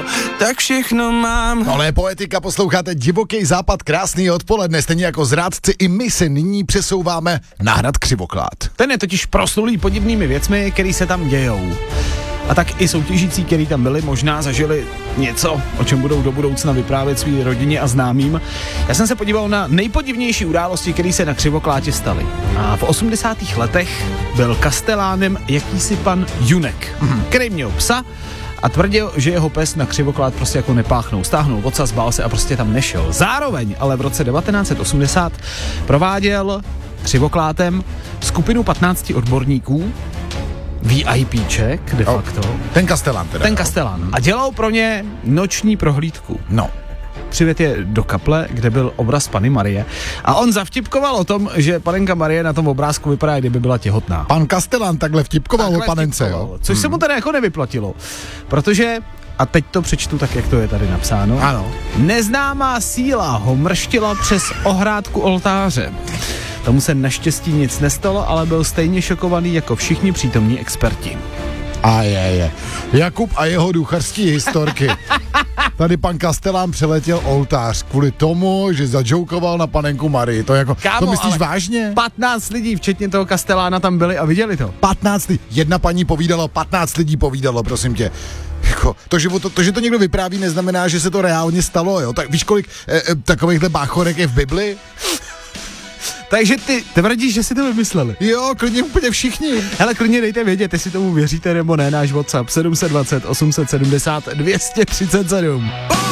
tak všechno mám. Tohle je Poetika, posloucháte Divoký západ, krásný odpoledne, stejně jako zrádci, i my se nyní přesouváme na hrad Křivoklád. Ten je totiž proslulý podivnými věcmi, které se tam dějou. A tak i soutěžící, kteří tam byli, možná zažili něco, o čem budou do budoucna vyprávět svý rodině a známým. Já jsem se podíval na nejpodivnější události, které se na Křivoklátě staly. A v 80. letech byl kastelánem jakýsi pan Junek, který měl psa a tvrdil, že jeho pes na Křivoklád prostě jako nepáchnul. Stáhnul oca, zbál se a prostě tam nešel. Zároveň ale v roce 1980 prováděl Křivoklátem skupinu 15 odborníků, VIPček, de facto. Ten kastelán teda. Ten kastelán. A dělal pro ně noční prohlídku. No. Přived je do kaple, kde byl obraz Panny Marie. A on zavtipkoval o tom, že panenka Marie na tom obrázku vypadá, kdyby byla těhotná. Pan kastelán takhle vtipkoval o panence, jo? Což se mu teda jako nevyplatilo. Protože, a teď to přečtu tak, jak to je tady napsáno. Ano. Neznámá síla ho mrštila přes ohrádku oltáře. Tomu se naštěstí nic nestalo, ale byl stejně šokovaný jako všichni přítomní experti. A je. Jakub a jeho ducharský historky. Tady pan kastelán přeletěl oltář kvůli tomu, že zadžoukoval na panenku Marii. To jako, Kámo, to myslíš vážně? 15 lidí, včetně toho kastelána, tam byli a viděli to. 15 lidí. Jedna paní povídala, 15 lidí povídalo, prosím tě. Jako, to, že to někdo vypráví, neznamená, že se to reálně stalo, jo? Tak víš, kolik takovýchhle báchorek je v Bibli? Takže ty tvrdíš, že si to vymysleli. Jo, klidně úplně všichni. Hele, klidně dejte vědět, jestli tomu věříte nebo ne, náš WhatsApp 720 870 237.